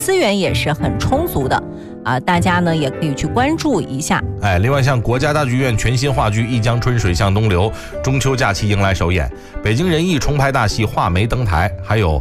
资源也是很充足的大家呢也可以去关注一下。 另外像国家大剧院全新话剧《一江春水向东流》中秋假期迎来首演，北京人艺重排大戏《画眉》登台，还有